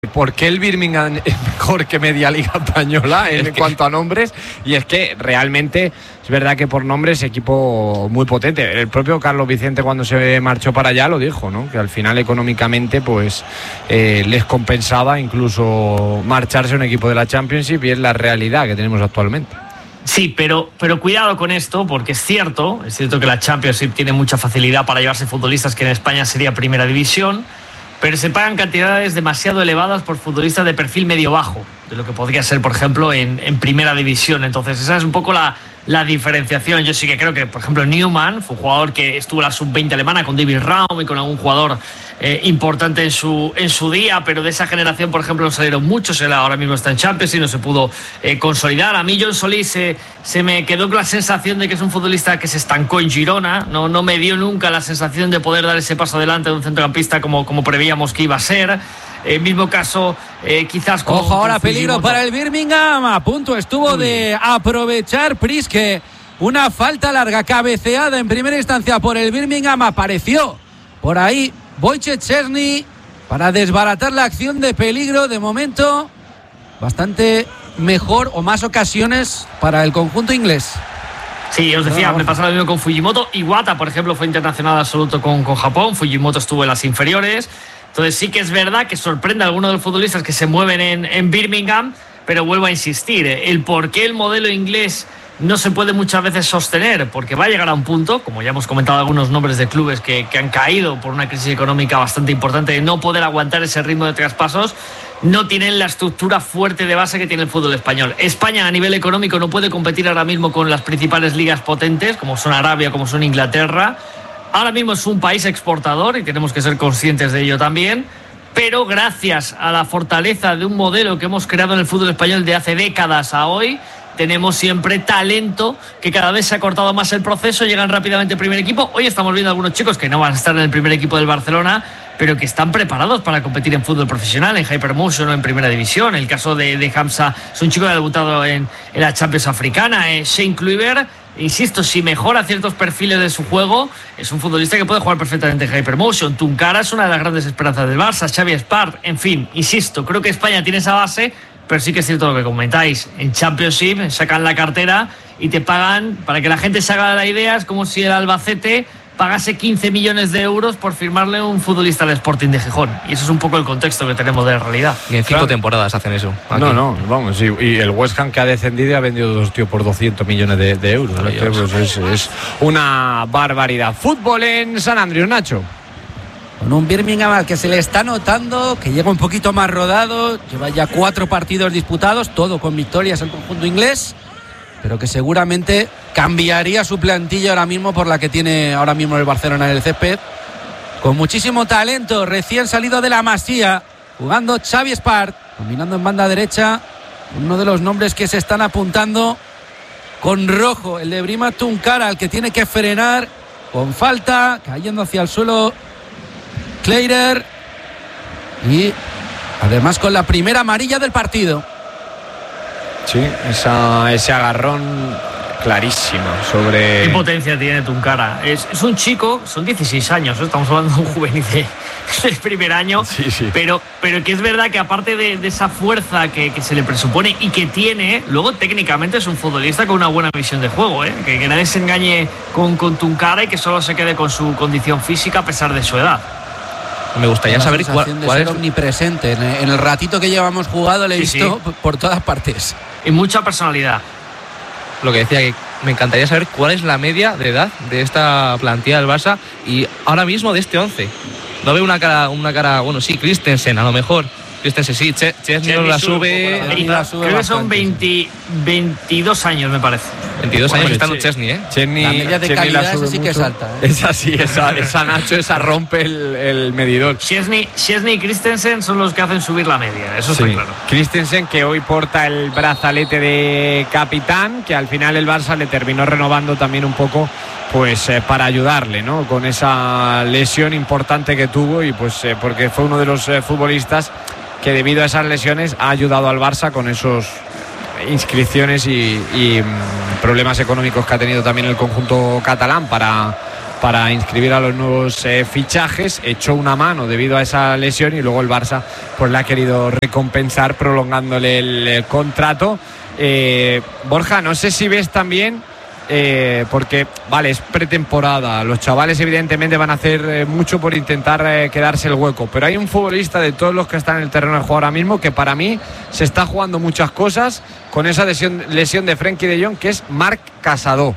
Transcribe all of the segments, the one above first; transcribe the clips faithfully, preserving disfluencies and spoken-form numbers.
¿Por qué el Birmingham es mejor que media liga española en es que... cuanto a nombres? Y es que realmente es verdad que por nombres es equipo muy potente. El propio Carlos Vicente, cuando se marchó para allá, lo dijo, ¿no? Que al final económicamente pues eh, les compensaba incluso marcharse a un equipo de la Championship, y es la realidad que tenemos actualmente. Sí, pero, pero cuidado con esto, porque es cierto, es cierto que la Championship tiene mucha facilidad para llevarse futbolistas que en España sería primera división, pero se pagan cantidades demasiado elevadas por futbolistas de perfil medio-bajo, de lo que podría ser, por ejemplo, en, en primera división. Entonces, esa es un poco la, la diferenciación. Yo sí que creo que, por ejemplo, Newman fue un jugador que estuvo en la sub veinte alemana con David Raum y con algún jugador eh, importante en su, en su día, pero de esa generación, por ejemplo, no salieron muchos. Él ahora mismo está en Champions y no se pudo eh, consolidar. A mí, John Solís, se, se me quedó con la sensación de que es un futbolista que se estancó en Girona. No, no me dio nunca la sensación de poder dar ese paso adelante de un centrocampista como, como preveíamos que iba a ser. El mismo caso, eh, quizás con. Ojo, ahora peligro para el Birmingham. A punto estuvo Uy. de aprovechar Priske. Una falta larga, cabeceada en primera instancia por el Birmingham. Apareció por ahí Wojciech Szczesny para desbaratar la acción de peligro. De momento, bastante mejor o más ocasiones para el conjunto inglés. Sí, os decía, me pasa lo mismo con Fujimoto. Iwata, por ejemplo, fue internacional absoluto con, con Japón. Fujimoto estuvo en las inferiores. Entonces sí que es verdad que sorprende a algunos de los futbolistas que se mueven en, en Birmingham, pero vuelvo a insistir, el por qué el modelo inglés no se puede muchas veces sostener, porque va a llegar a un punto, como ya hemos comentado algunos nombres de clubes que, que han caído por una crisis económica bastante importante, de no poder aguantar ese ritmo de traspasos, no tienen la estructura fuerte de base que tiene el fútbol español. España a nivel económico no puede competir ahora mismo con las principales ligas potentes, como son Arabia, como son Inglaterra. Ahora mismo es un país exportador y tenemos que ser conscientes de ello también, pero gracias a la fortaleza de un modelo que hemos creado en el fútbol español de hace décadas a hoy, tenemos siempre talento, que cada vez se ha cortado más el proceso, llegan rápidamente al primer equipo. Hoy estamos viendo algunos chicos que no van a estar en el primer equipo del Barcelona, pero que están preparados para competir en fútbol profesional, en Hypermotion o en primera división. El caso de, de Hamza es un chico que ha debutado en, en la Champions africana. eh, Shane Kluivert, insisto, si mejora ciertos perfiles de su juego, es un futbolista que puede jugar perfectamente en Hypermotion. Tunkara es una de las grandes esperanzas del Barça, Xavi Espart, en fin, insisto, creo que España tiene esa base, pero sí que es cierto lo que comentáis. En Championship sacan la cartera y te pagan, para que la gente se haga la idea, es como si el Albacete pagase quince millones de euros por firmarle un futbolista al Sporting de Gijón. Y eso es un poco el contexto que tenemos de la realidad. Y en cinco claro. temporadas hacen eso. Aquí. No, no, vamos. Y, y el West Ham, que ha descendido y ha vendido dos tíos por doscientos millones de, de euros. Pues es, es una barbaridad. Fútbol en San Andrés, Nacho. Con un Birmingham al que se le está notando que llega un poquito más rodado. Lleva ya cuatro partidos disputados, todo con victorias el conjunto inglés, pero que seguramente cambiaría su plantilla ahora mismo por la que tiene ahora mismo el Barcelona en el césped. Con muchísimo talento, recién salido de la Masía, jugando Xavi Espart, combinando en banda derecha, uno de los nombres que se están apuntando con rojo, el de Brima Tunkara, al que tiene que frenar con falta, cayendo hacia el suelo Kleider, y además con la primera amarilla del partido. Sí, esa, ese agarrón clarísimo sobre... ¿Qué potencia tiene Tunkara? Es, es un chico, son dieciséis años, ¿eh? Estamos hablando de un juvenil de, del primer año, sí, sí. Pero, pero que es verdad que aparte de, de esa fuerza que, que se le presupone y que tiene, luego técnicamente es un futbolista con una buena visión de juego, ¿eh? que, que nadie se engañe con, con Tunkara y que solo se quede con su condición física a pesar de su edad. Me gustaría la saber cuál, de cuál ser es omnipresente. En, en el ratito que llevamos jugado le he sí, visto sí. por todas partes. Y mucha personalidad. Lo que decía, que me encantaría saber cuál es la media de edad de esta plantilla del Barça y ahora mismo de este once. No veo una cara, una cara, bueno, sí, Christensen a lo mejor. Christensen sí, Szczesny no la sube. La sube creo que son veinte, veintidós años, me parece. veintidós bueno, años estando Szczesny, ¿eh? Szczesny, la media de Szczesny calidad esa sí que salta, ¿eh? Esa sí, esa, esa Nacho, esa rompe el, el medidor. Szczesny, Szczesny y Christensen son los que hacen subir la media, eso sí. está claro. Christensen, que hoy porta el brazalete de capitán, que al final el Barça le terminó renovando también un poco, pues eh, para ayudarle, ¿no? Con esa lesión importante que tuvo y pues eh, porque fue uno de los eh, futbolistas que debido a esas lesiones ha ayudado al Barça con esos inscripciones y, y problemas económicos que ha tenido también el conjunto catalán para para inscribir a los nuevos eh, fichajes, echó una mano debido a esa lesión y luego el Barça pues le ha querido recompensar prolongándole el, el contrato. eh, Borja, no sé si ves también Eh, porque, vale, es pretemporada, los chavales evidentemente van a hacer eh, mucho por intentar eh, quedarse el hueco, pero hay un futbolista de todos los que están en el terreno de juego ahora mismo que para mí se está jugando muchas cosas con esa lesión, lesión de Frenkie de Jong, que es Marc Casado.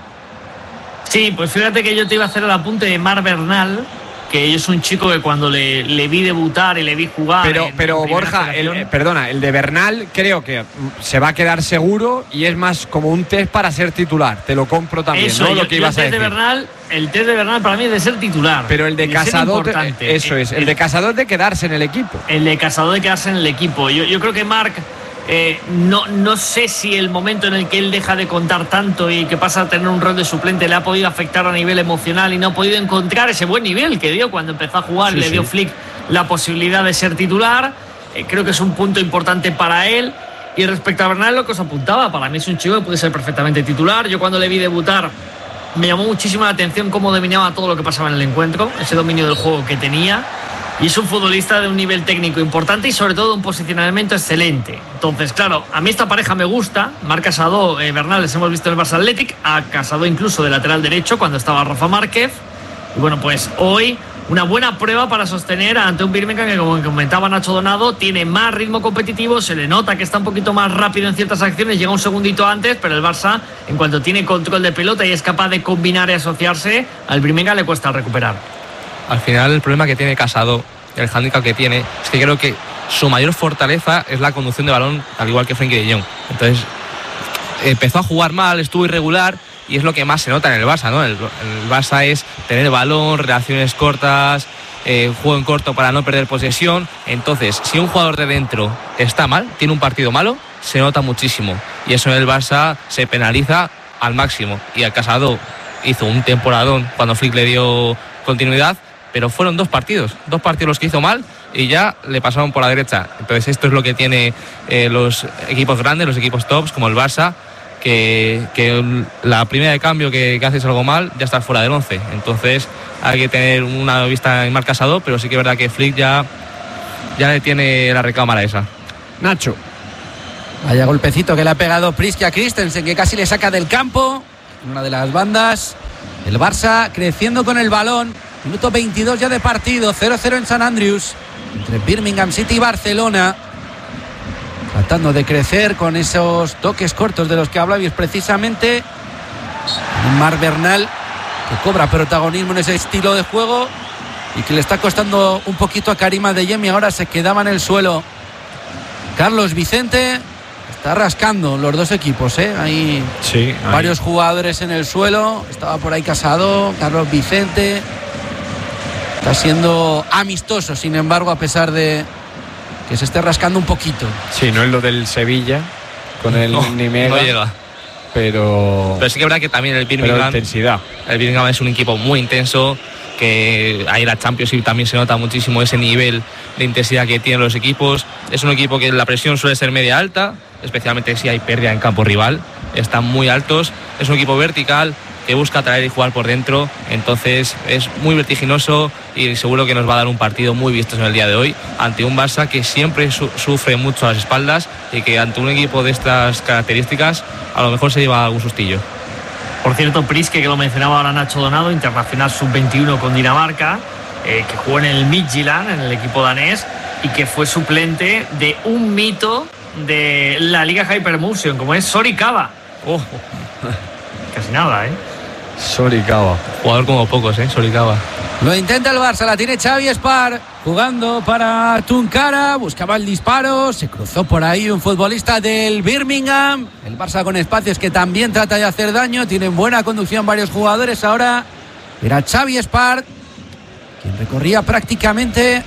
Sí, pues fíjate que yo te iba a hacer el apunte de Marc Bernal, que es un chico que cuando le, le vi debutar y le vi jugar. Pero, en, pero en Borja, el, eh, perdona, el de Bernal creo que se va a quedar seguro y es más como un test para ser titular. Te lo compro también, eso, ¿no? Yo, lo que ibas el a decir. De Bernal, el test de Bernal para mí es de ser titular. Pero el de Casado, eso es, el, el de Casado es de quedarse en el equipo. El de Casado de quedarse en el equipo. Yo, yo creo que Marc. Eh, no, no sé si el momento en el que él deja de contar tanto y que pasa a tener un rol de suplente le ha podido afectar a nivel emocional y no ha podido encontrar ese buen nivel que dio cuando empezó a jugar. Sí, le dio sí. Flick la posibilidad de ser titular. Eh, creo que es un punto importante para él. Y respecto a Bernal, lo que os apuntaba, para mí es un chico que puede ser perfectamente titular. Yo cuando le vi debutar me llamó muchísimo la atención cómo dominaba todo lo que pasaba en el encuentro, ese dominio del juego que tenía. Y es un futbolista de un nivel técnico importante y sobre todo un posicionamiento excelente. Entonces, claro, a mí esta pareja me gusta. Marc Casado, eh, Bernal, les hemos visto en el Barça Athletic, a Casado incluso de lateral derecho cuando estaba Rafa Márquez. Y bueno, pues hoy una buena prueba para sostener ante un Birmingham que, como comentaba Nacho Donado, tiene más ritmo competitivo, se le nota que está un poquito más rápido en ciertas acciones, llega un segundito antes, pero el Barça, en cuanto tiene control de pelota y es capaz de combinar y asociarse, al Birmingham le cuesta recuperar. Al final el problema que tiene Casado, el hándicap que tiene, es que creo que su mayor fortaleza es la conducción de balón, al igual que Frenkie de Jong. Entonces empezó a jugar mal, estuvo irregular y es lo que más se nota en el Barça, ¿no? El, el Barça es tener balón, relaciones cortas, eh, juego en corto para no perder posesión. Entonces, si un jugador de dentro está mal, tiene un partido malo, se nota muchísimo. Y eso en el Barça se penaliza al máximo. Y el Casado hizo un temporadón cuando Flick le dio continuidad, pero fueron dos partidos, dos partidos los que hizo mal y ya le pasaron por la derecha. Entonces esto es lo que tiene eh, los equipos grandes, los equipos tops como el Barça, que, que la primera de cambio que, que haces algo mal ya estás fuera del once. Entonces hay que tener una vista en Marc Casado, pero sí que es verdad que Flick ya, ya le tiene la recámara esa. Nacho. Vaya golpecito que le ha pegado Priske a Christensen, que casi le saca del campo. Una de las bandas. El Barça creciendo con el balón. Minuto veintidós ya de partido. cero cero en San Andrews. Entre Birmingham City y Barcelona. Tratando de crecer con esos toques cortos de los que hablabais precisamente. Un Marc Bernal que cobra protagonismo en ese estilo de juego y que le está costando un poquito a Karim Adeyemi. Ahora se quedaba en el suelo Carlos Vicente. Está rascando los dos equipos, ¿eh? Hay sí, varios jugadores en el suelo. Estaba por ahí Casado, Carlos Vicente. Está siendo amistoso, sin embargo, a pesar de que se esté rascando un poquito. Sí, no es lo del Sevilla con el no, Nimega. No llega. Pero, pero sí que es verdad que también el Birmingham, intensidad. El Birmingham es un equipo muy intenso, que ahí la Champions League también se nota muchísimo ese nivel de intensidad que tienen los equipos. Es un equipo que la presión suele ser media alta, especialmente si hay pérdida en campo rival. Están muy altos. Es un equipo vertical que busca atraer y jugar por dentro. Entonces es muy vertiginoso y seguro que nos va a dar un partido muy vistoso en el día de hoy ante un Barça que siempre su- sufre mucho a las espaldas y que ante un equipo de estas características a lo mejor se lleva algún sustillo. Por cierto, Priske, que lo mencionaba ahora Nacho Donado, internacional sub veintiuno con Dinamarca, eh, que jugó en el Midtjylland, en el equipo danés, y que fue suplente de un mito de la Liga Hypermotion, como es Sorikawa. Oh. Casi nada, ¿eh? Sorikawa. Jugador como pocos, ¿eh? Sorikawa. Lo intenta el Barça, la tiene Xavi Espar, jugando para Tunkara, buscaba el disparo, se cruzó por ahí un futbolista del Birmingham. El Barça con espacios que también trata de hacer daño, tienen buena conducción varios jugadores. Ahora era Xavi Espar quien recorría prácticamente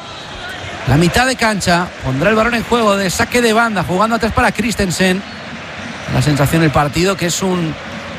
la mitad de cancha, pondrá el balón en juego de saque de banda, jugando atrás para Christensen. La sensación del partido que es un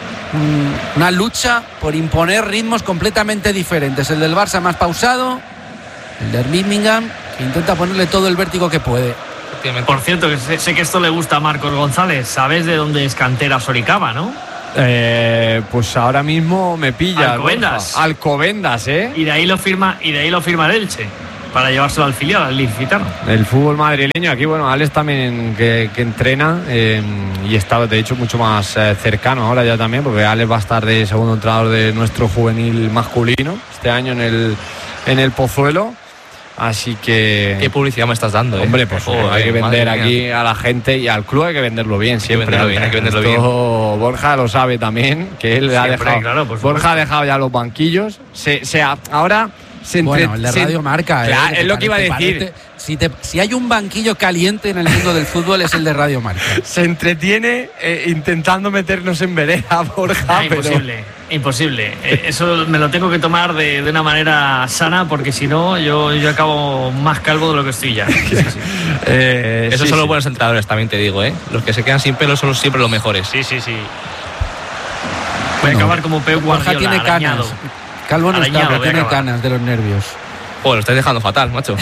una lucha por imponer ritmos completamente diferentes. El del Barça más pausado, el del Birmingham que intenta ponerle todo el vértigo que puede. Por cierto, que sé, sé que esto le gusta a Marcos González. ¿Sabes de dónde es cantera Sorikawa, no? Eh, pues ahora mismo me pilla. Alcobendas. Borja. Alcobendas, ¿eh? Y de ahí lo firma, y de ahí lo firma el Elche, para llevárselo al filial, al Licitano. El fútbol madrileño, aquí, bueno, Alex también que, que entrena eh, y está, de hecho, mucho más eh, cercano ahora ya también, porque Alex va a estar de segundo entrenador de nuestro juvenil masculino este año en el, en el Pozuelo. Así que... ¿Qué publicidad me estás dando? Eh? Hombre, pues oh, hay que vender aquí a la gente y al club hay que venderlo bien siempre. Hay que venderlo bien, hay que venderlo bien. Borja lo sabe también, que él siempre, ha dejado... Claro, Borja ha dejado ya los banquillos. Se, se ha, ahora... Se entre, bueno, el de se, Radio Marca. Claro, eh, es lo que iba a decir. Parece, si, te, si hay un banquillo caliente en el mundo del fútbol es el de Radio Marca. Se entretiene eh, intentando meternos en vereda, Borja. Ah, imposible, pero... imposible. Eso me lo tengo que tomar de, de una manera sana, porque si no, yo, yo acabo más calvo de lo que estoy ya. Sí, sí. eh, Eso sí, son sí. los buenos entrenadores, también te digo, ¿eh? Los que se quedan sin pelo son siempre los mejores. Sí, sí, sí. Voy a acabar como Pep Guardiola, tiene arañado. Canas. Calvo no está, pero tiene canas de los nervios. Oh, lo estáis dejando fatal, macho.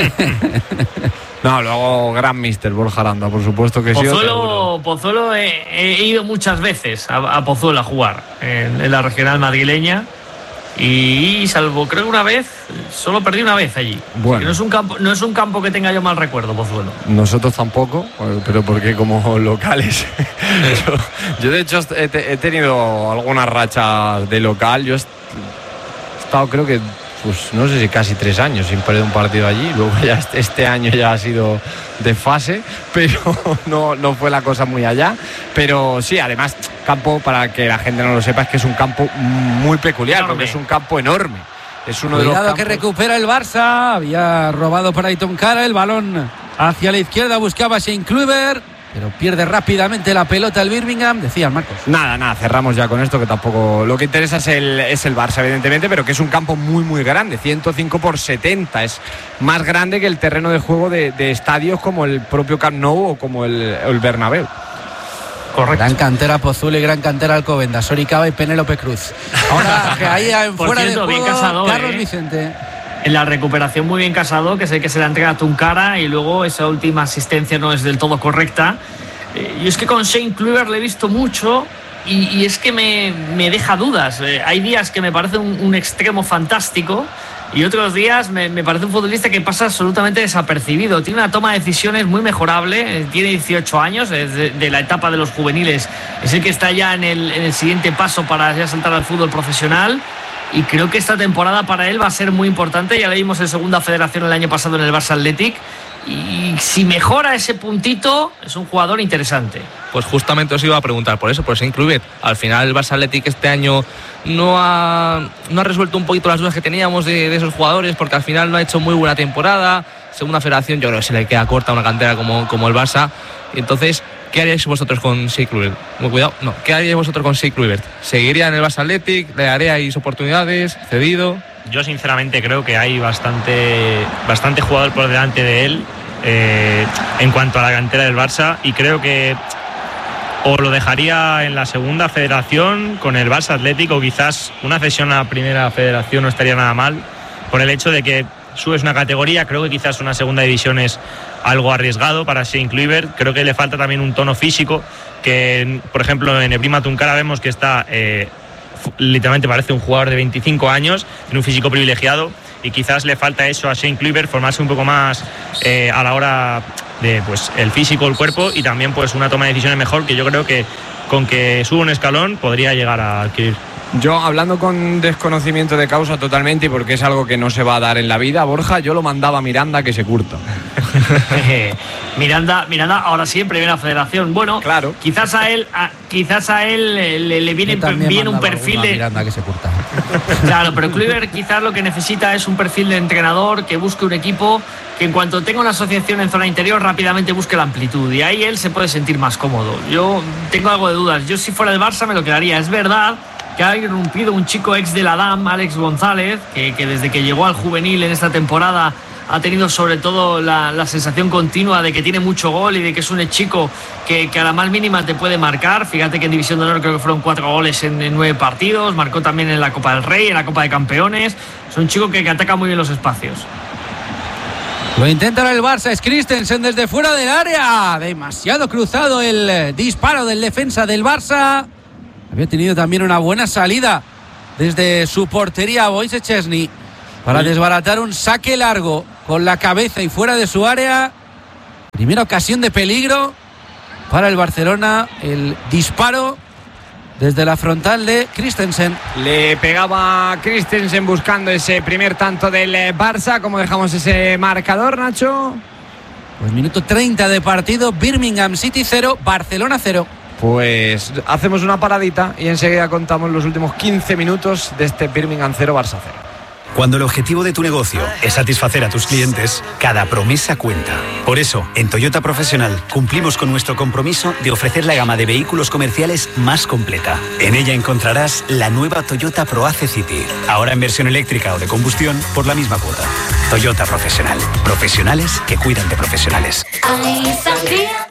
No, luego gran mister Borja Aranda, por supuesto que Pozuelo, sí. Pozuelo he, he ido muchas veces a, a Pozuelo a jugar en, en la regional madrileña y salvo creo que una vez, solo perdí una vez allí. Bueno. No es un campo, no es un campo que tenga yo mal recuerdo, Pozuelo. Nosotros tampoco, pero porque como locales. yo, yo de hecho he, he tenido algunas rachas de local. Yo he estado creo que pues no sé si casi tres años sin perder un partido allí. Luego ya este, este año ya ha sido de fase, pero no, no fue la cosa muy allá. Pero sí, además, campo, para que la gente no lo sepa, es que es un campo muy peculiar, enorme. Porque es un campo enorme. Es uno Cuidado de los campos... que recupera el Barça. Había robado para Aiton Cara, el balón hacia la izquierda, buscaba a Shane Kluivert, pero pierde rápidamente la pelota el Birmingham. Decía Marcos. Nada, nada, cerramos ya con esto, que tampoco lo que interesa es el, es el Barça, evidentemente, pero que es un campo muy, muy grande, ciento cinco por setenta. Es más grande que el terreno de juego de, de estadios como el propio Camp Nou o como el, el Bernabéu. Correcto. Gran cantera Pozuelo y gran cantera Alcobendas, Soricaba y Penélope Cruz. Ahora que ahí en Por fuera cierto, de juego, bien Casado, Carlos eh. Vicente. En la recuperación muy bien Casado, que sé que se la entrega a Tuncara y luego esa última asistencia no es del todo correcta. Eh, y es que con Shane Kluivert le he visto mucho y, y es que me, me deja dudas. Eh, hay días que me parece un, un extremo fantástico y otros días me, me parece un futbolista que pasa absolutamente desapercibido. Tiene una toma de decisiones muy mejorable, eh, tiene dieciocho años, es de, de la etapa de los juveniles. Es el que está ya en el, en el siguiente paso para ya saltar al fútbol profesional. Y creo que esta temporada para él va a ser muy importante. Ya le vimos en segunda federación el año pasado en el Barça Athletic. Y si mejora ese puntito, es un jugador interesante. Pues justamente os iba a preguntar por eso, por Shane Kluivert. Al final el Barça Athletic este año no ha, no ha resuelto un poquito las dudas que teníamos de, de esos jugadores, porque al final no ha hecho muy buena temporada. Segunda federación yo creo que se le queda corta una cantera como, como el Barça. Y entonces, ¿qué haríais vosotros con Shane Kluivert? Muy cuidado, no. ¿Qué haríais vosotros con Shane Kluivert? ¿Seguiría en el Barça Athletic? ¿Le haríais oportunidades? ¿Cedido? Yo sinceramente creo que hay bastante, bastante jugador por delante de él eh, en cuanto a la cantera del Barça, y creo que o lo dejaría en la segunda federación con el Barça Athletic, o quizás una cesión a la primera federación no estaría nada mal, por el hecho de que subes una categoría. Creo que quizás una segunda división es algo arriesgado para Shane Kluivert. Creo que le falta también un tono físico, que por ejemplo en Ebrima Tuncara vemos que está eh, literalmente parece un jugador de veinticinco años, tiene un físico privilegiado, y quizás le falta eso a Shane Kluivert, formarse un poco más eh, a la hora de pues el físico, el cuerpo, y también pues una toma de decisiones mejor, que yo creo que con que suba un escalón podría llegar a adquirir. Yo, hablando con desconocimiento de causa totalmente, y porque es algo que no se va a dar en la vida, Borja, yo lo mandaba a Miranda que se curta. Miranda, Miranda ahora sí en Primera Federación. Bueno, claro. Quizás a él, a, quizás a él le, le viene bien un perfil de Miranda que se curta. Claro, pero Kluivert quizás lo que necesita es un perfil de entrenador que busque un equipo que en cuanto tenga una asociación en zona interior rápidamente busque la amplitud, y ahí él se puede sentir más cómodo. Yo tengo algo de dudas. Yo si fuera del Barça me lo quedaría. Es verdad que ha irrumpido un chico ex de la D A M, Alex González, que, que desde que llegó al juvenil en esta temporada ha tenido sobre todo la, la sensación continua de que tiene mucho gol y de que es un chico que, que a la más mínima te puede marcar. Fíjate que en División de Honor creo que fueron cuatro goles en, en nueve partidos, marcó también en la Copa del Rey, en la Copa de Campeones. Es un chico que, que ataca muy bien los espacios. Lo intenta el Barça, es Christensen desde fuera del área. Demasiado cruzado el disparo del defensa del Barça. Había tenido también una buena salida desde su portería Wojciech Szczesny para desbaratar un saque largo con la cabeza y fuera de su área. Primera ocasión de peligro para el Barcelona, el disparo desde la frontal de Christensen. Le pegaba Christensen buscando ese primer tanto del Barça. ¿Cómo dejamos ese marcador, Nacho? Pues minuto treinta de partido, Birmingham City cero, Barcelona cero. Pues hacemos una paradita y enseguida contamos los últimos quince minutos de este Birmingham cero, Barça cero. Cuando el objetivo de tu negocio es satisfacer a tus clientes, cada promesa cuenta. Por eso, en Toyota Profesional cumplimos con nuestro compromiso de ofrecer la gama de vehículos comerciales más completa. En ella encontrarás la nueva Toyota ProAce City, ahora en versión eléctrica o de combustión por la misma cuota. Toyota Profesional. Profesionales que cuidan de profesionales. Hay sangría